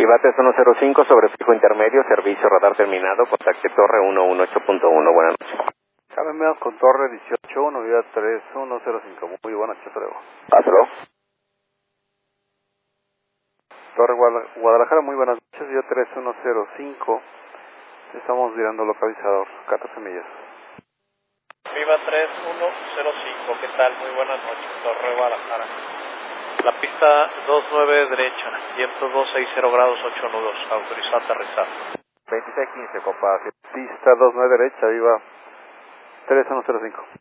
Viva 3105 sobre fijo intermedio, servicio radar terminado, contacte torre 118.1, buenas noches. Cámbiame con torre 18.1, Viva 3105, muy buenas noches, Trevo. Pásalo. Torre Guadalajara, muy buenas noches, Viva 3105, estamos virando localizador, 14 millas. Viva 3105, ¿qué tal? Muy buenas noches, Torre Guadalajara. La pista 29 derecha, viento 260 grados 8 nudos, autorizado a aterrizar. 2615, compa, pista 29 derecha, Viva 3105.